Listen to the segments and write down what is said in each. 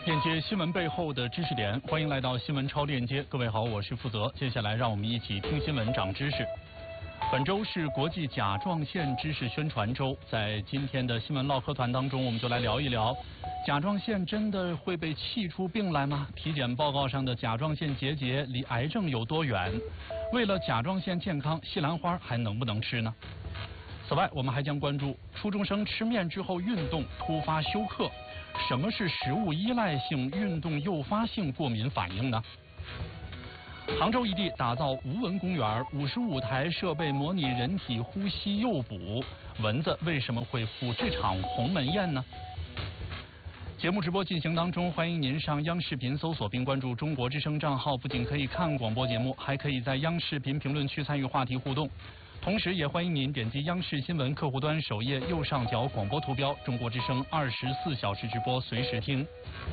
链接新闻背后的知识点，欢迎来到新闻超链接。各位好，我是负责。接下来让我们一起听新闻长知识。本周是国际甲状腺知识宣传周，在今天的新闻唠嗑团当中，我们就来聊一聊甲状腺真的会被气出病来吗？体检报告上的甲状腺结节离癌症有多远？为了甲状腺健康，西兰花还能不能吃呢？此外，我们还将关注初中生吃面之后运动突发休克，什么是食物依赖性运动诱发性过敏反应呢？杭州一地打造无蚊公园，55台设备模拟人体呼吸诱捕，蚊子为什么会赴这场鸿门宴呢？节目直播进行当中，欢迎您上央视频搜索并关注中国之声账号，不仅可以看广播节目，还可以在央视频评论区参与话题互动。同时也欢迎您点击央视新闻客户端首页右上角广播图标，中国之声24小时直播，随时听。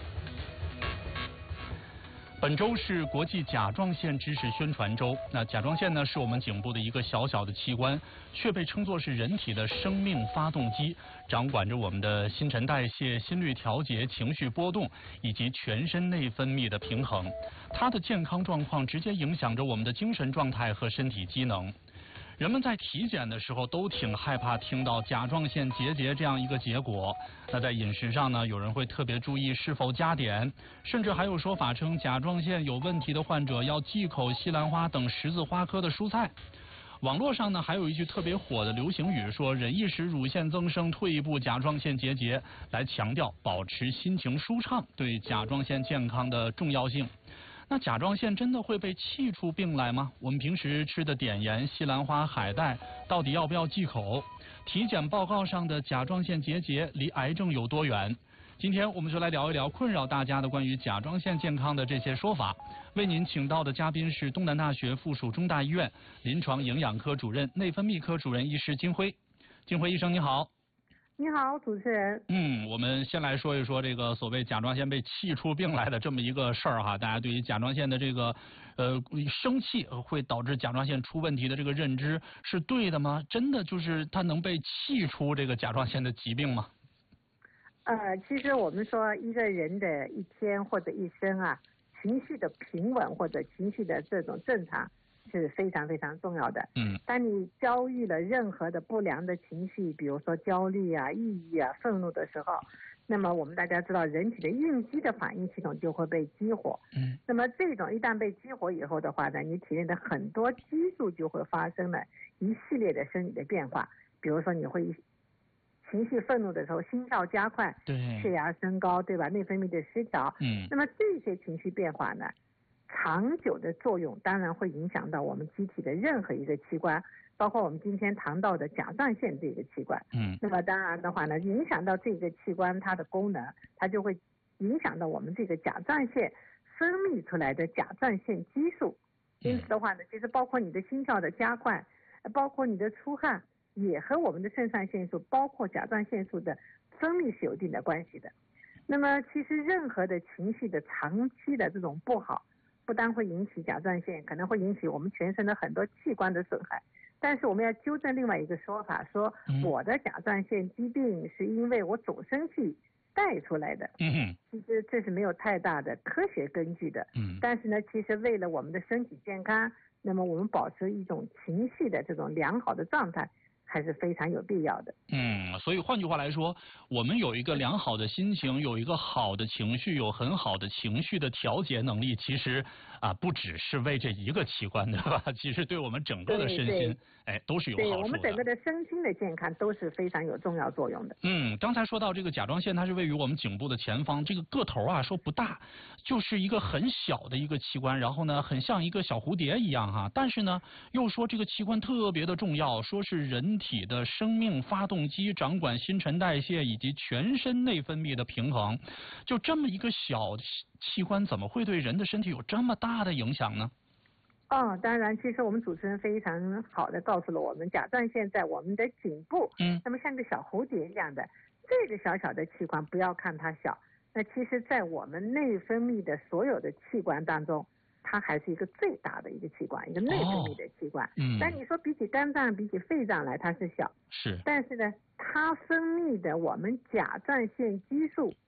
本周是国际甲状腺知识宣传周。那甲状腺呢，是我们颈部的一个小小的器官，却被称作是人体的生命发动机，掌管着我们的新陈代谢、心率调节、情绪波动以及全身内分泌的平衡。它的健康状况直接影响着我们的精神状态和身体机能。人们在体检的时候都挺害怕听到甲状腺结节这样一个结果。那在饮食上呢，有人会特别注意是否加碘，甚至还有说法称甲状腺有问题的患者要忌口西兰花等十字花科的蔬菜。网络上呢，还有一句特别火的流行语，说忍一时乳腺增生，退一步甲状腺结节，来强调保持心情舒畅对甲状腺健康的重要性。那甲状腺真的会被气出病来吗？我们平时吃的碘盐、西兰花、海带，到底要不要忌口？体检报告上的甲状腺结节离癌症有多远？今天我们就来聊一聊困扰大家的关于甲状腺健康的这些说法。为您请到的嘉宾是东南大学附属中大医院临床营养科主任、内分泌科主任医师金辉。金辉医生你好。 你好，主持人。 我们先来说一说这个所谓甲状腺被气出病来的这么一个事儿哈。大家对于甲状腺的这个生气会导致甲状腺出问题的这个认知是对的吗？真的就是它能被气出这个甲状腺的疾病吗？ 其实我们说一个人的一天或者一生啊，情绪的平稳或者情绪的这种正常是非常非常重要的。当你遭遇了任何的不良的情绪，比如说焦虑啊、抑郁啊、愤怒的时候，那么我们大家知道，人体的应激的反应系统就会被激活。那么这种一旦被激活以后的话呢，你体内的很多激素就会发生了一系列的生理的变化，比如说你会情绪愤怒的时候，心跳加快，血压升高，对吧？内分泌的失调。那么这些情绪变化呢，长久的作用当然会影响到我们机体的任何一个器官，包括我们今天谈到的甲状腺这个器官。那么当然的话呢，影响到这个器官它的功能，它就会影响到我们这个甲状腺分泌出来的甲状腺激素。因此的话呢，其实包括你的心跳的加快，包括你的出汗，也和我们的肾上腺素包括甲状腺素的分泌是有一定的关系的。那么其实任何的情绪的长期的这种不好，不单会引起甲状腺，可能会引起我们全身的很多器官的损害。但是我们要纠正另外一个说法，说我的甲状腺疾病是因为我总生气带出来的。其实这是没有太大的科学根据的。但是呢，其实为了我们的身体健康，那么我们保持一种情绪的这种良好的状态还是非常有必要的。 所以换句话来说，我们有一个良好的心情，有一个好的情绪，有很好的情绪的调节能力，其实不只是为这一个器官，对吧？其实对我们整个的身心，都是有好处的。 对我们整个的身心的健康都是非常有重要作用的。 刚才说到这个甲状腺，它是位于我们颈部的前方，这个个头啊说不大，就是一个很小的一个器官，然后呢很像一个小蝴蝶一样哈，但是呢又说这个器官特别的重要，说是人体的生命发动机，掌管新陈代谢以及全身内分泌的平衡。就这么一个小器官，怎么会对人的身体有这么大的影响呢？ 当然，其实我们主持人非常好的告诉了我们，甲状腺在我们的颈部，那么像个小蝴蝶一样的这个小小的器官，不要看它小，那其实在我们内分泌的所有的器官当中，它还是一个最大的一个器官，一个内分泌的器官。但你说比起肝脏、比起肺脏来，它是小，但是呢，它分泌的我们甲状腺激素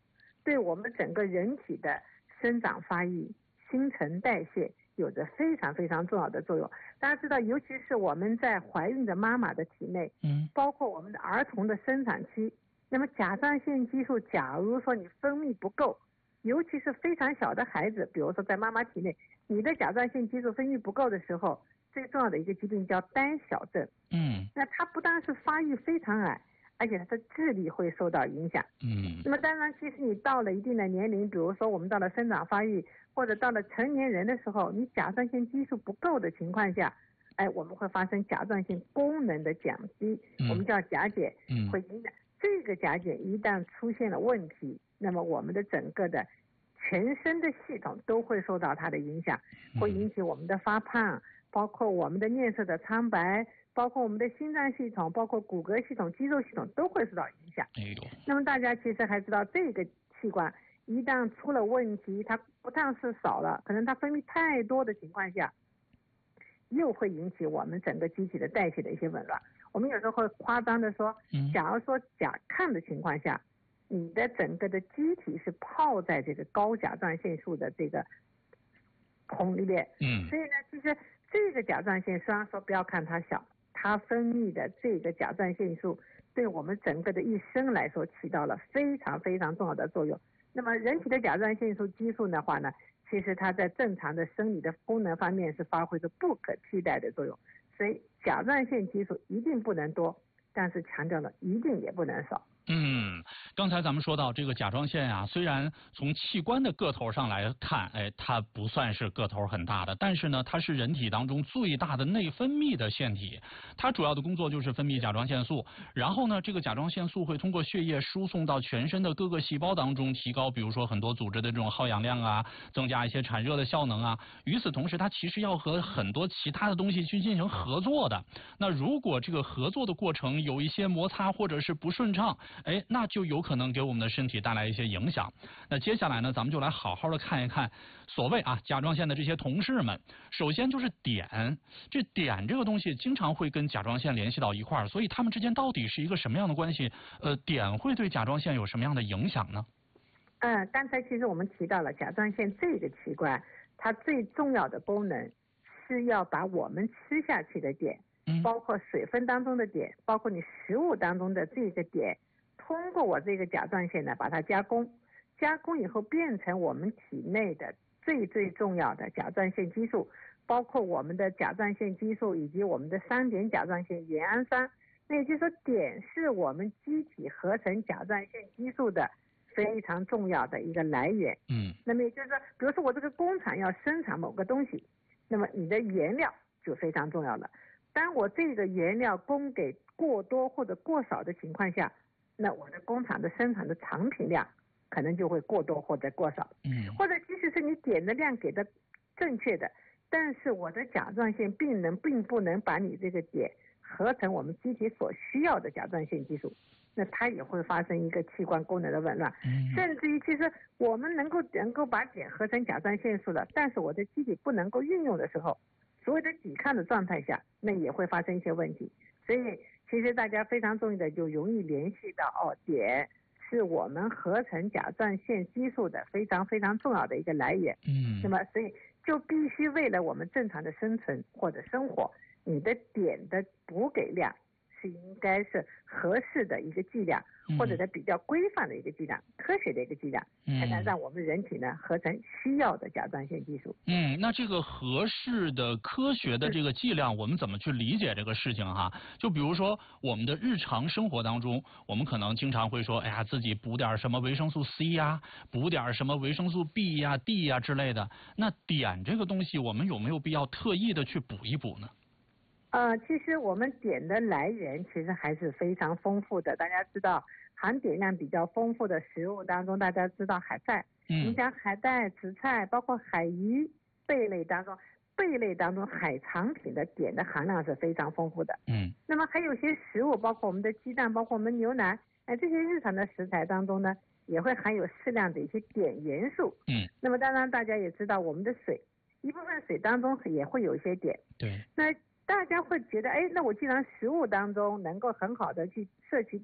对我们整个人体的生长发育、新陈代谢有着非常非常重要的作用。大家知道，尤其是我们在怀孕的妈妈的体内，包括我们的儿童的生产期，那么甲状腺激素假如说你分泌不够，尤其是非常小的孩子，比如说在妈妈体内，你的甲状腺激素分泌不够的时候，最重要的一个疾病叫胆小症。那它不但是发育非常矮，而且它的智力会受到影响。那么当然，其实你到了一定的年龄，比如说我们到了生长发育，或者到了成年人的时候，你甲状腺激素不够的情况下，我们会发生甲状腺功能的降低，我们叫甲减，会影响这个甲减一旦出现了问题，那么我们的整个的全身的系统都会受到它的影响，会引起我们的发胖，包括我们的面色的苍白，包括我们的心脏系统，包括骨骼系统、肌肉系统都会受到影响。那么大家其实还知道，这个器官一旦出了问题，它不但是少了，可能它分泌太多的情况下，又会引起我们整个机体的代谢的一些紊乱。我们有时候会夸张的说，假如说甲亢的情况下，你的整个的机体是泡在这个高甲状腺素的这个孔里面，所以呢，其实这个甲状腺虽然说不要看它小，它分泌的这个甲状腺素对我们整个的一生来说起到了非常非常重要的作用。那么人体的甲状腺素激素的话呢，其实它在正常的生理的功能方面是发挥着不可替代的作用，所以甲状腺激素一定不能多，但是强调了一定也不能少。 刚才咱们说到这个甲状腺啊，虽然从器官的个头上来看，它不算是个头很大的，但是呢，它是人体当中最大的内分泌的腺体，它主要的工作就是分泌甲状腺素，然后呢，这个甲状腺素会通过血液输送到全身的各个细胞当中，提高比如说很多组织的这种耗氧量啊，增加一些产热的效能啊。与此同时，它其实要和很多其他的东西去进行合作的。那如果这个合作的过程有一些摩擦或者是不顺畅，那就有可能给我们的身体带来一些影响。那接下来呢，咱们就来好好的看一看所谓甲状腺的这些同事们。首先就是碘，这碘这个东西经常会跟甲状腺联系到一块儿，所以它们之间到底是一个什么样的关系？碘会对甲状腺有什么样的影响呢？ 刚才其实我们提到了甲状腺这个器官，它最重要的功能是要把我们吃下去的碘，包括水分当中的碘，包括你食物当中的这个碘，通过我这个甲状腺呢把它加工以后变成我们体内的最重要的甲状腺激素，包括我们的甲状腺激素以及我们的3碘甲状腺原氨酸。那也就是说，碘是我们机体合成甲状腺激素的非常重要的一个来源。那么也就是说，比如说我这个工厂要生产某个东西，那么你的原料就非常重要了。当我这个原料供给过多或者过少的情况下，那我的工厂的生产的产品量可能就会过多或者过少。或者即使是你碘的量给的正确的，但是我的甲状腺并不能把你这个碘合成我们机体所需要的甲状腺激素，那它也会发生一个器官功能的紊乱。甚至于其实我们能够把碘合成甲状腺素了，但是我的机体不能够运用的时候，所谓的抵抗的状态下，那也会发生一些问题。所以其实大家非常重要的就容易联系到碘是我们合成甲状腺激素的非常非常重要的一个来源。那么所以就必须为了我们正常的生存或者生活，你的碘的补给量是应该是合适的一个剂量，或者是比较规范的一个剂量，科学的一个剂量，才能让我们人体呢合成需要的甲状腺激素。 那这个合适的科学的这个剂量，我们怎么去理解这个事情哈？就比如说我们的日常生活当中，我们可能经常会说，自己补点什么维生素 C 呀，补点什么维生素 B 呀、D 呀之类的。那碘这个东西，我们有没有必要特意的去补一补呢？ 其实我们碘的来源其实还是非常丰富的。大家知道含碘量比较丰富的食物当中，大家知道海带，你像海带、紫菜，包括海鱼、贝类当中海产品的碘的含量是非常丰富的。那么还有些食物，包括我们的鸡蛋，包括我们牛奶，这些日常的食材当中呢，也会含有适量的一些碘元素。那么当然大家也知道，我们的水，一部分水当中也会有一些碘。 对。 那大家会觉得，那我既然食物当中能够很好的去摄取碘，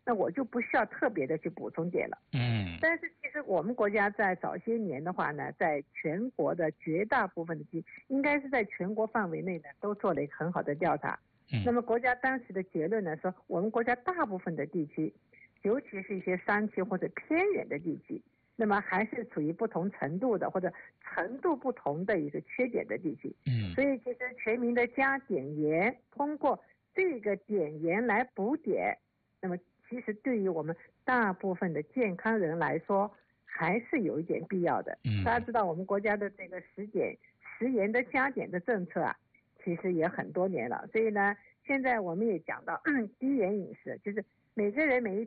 那我就不需要特别的去补充碘了。但是其实我们国家在早些年的话呢，在全国的绝大部分的应该是在全国范围内呢，都做了一个很好的调查。那么国家当时的结论呢，说我们国家大部分的地区，尤其是一些山区或者偏远的地区，那么还是处于不同程度的或者程度不同的一个缺碘的地区。所以其实全民的加碘盐，通过这个碘盐来补碘，那么其实对于我们大部分的健康人来说，还是有一点必要的。大家知道我们国家的这个食盐的加碘的政策啊，其实也很多年了。所以呢，现在我们也讲到低盐饮食，就是每个人每一天